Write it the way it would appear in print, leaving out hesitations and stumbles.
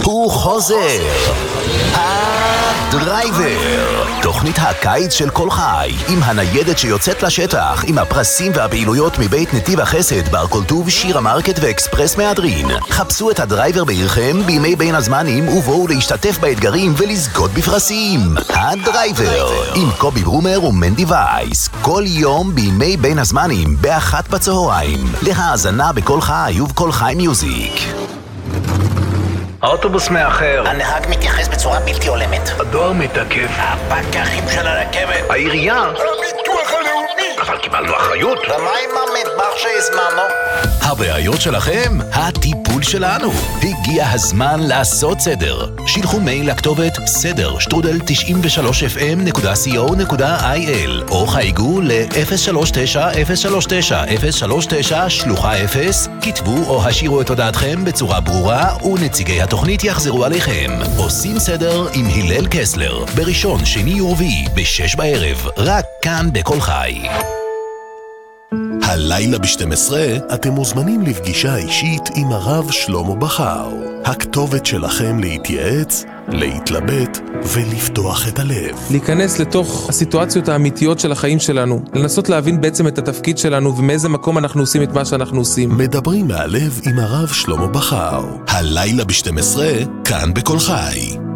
הוא חוזר. הדרייבר, תוכנית הקיץ של כל חי, עם הניידת שיוצאת לשטח, עם הפרסים והפעילויות מבית נתיב החסד, בר כל טוב, שיר המרקט ואקספרס מהדרין. חפשו את הדרייבר בעירכם בימי בין הזמנים ובואו להשתתף באתגרים ולזכות בפרסים. הדרייבר, עם קובי ברומר ומנדי וייס, כל יום בימי בין הזמנים ב13:00 בצהריים. להאזנה בכל חי ובכל חי מיוזיק. האוטובוס מאחר. הנהג מתייחס בצורה בלתי הולמת. הדואר מתעכב. הפקחים של הרכבת. העירייה. הביטוח הלאומי. אבל קיבלנו אחריות. ומה עם המטבח שהזמנו? הבעיות שלכם, הטיפול שלנו. הגיע הזמן לעשות סדר. שילחו מייל לכתובת סדר@93fm.co.il או חייגו ל-039-039-039 שלוחה 0, כתבו או השאירו את הודעתכם בצורה ברורה ונציגי התוכנית יחזרו עליכם. עושים סדר עם הלל קסלר, בראשון, שני ורביעי, ב18:00, רק כאן בכל חי. הלילה ב12 אתם מוזמנים לפגישה אישית עם הרב שלמה בכר. הכתובת שלכם להתייעץ, להתלבט ולפתוח את הלב. להיכנס לתוך הסיטואציות האמיתיות של החיים שלנו. לנסות להבין בעצם את התפקיד שלנו ומאיזה מקום אנחנו עושים את מה שאנחנו עושים. מדברים מהלב עם הרב שלמה בכר. הלילה ב12 כאן בכל חי.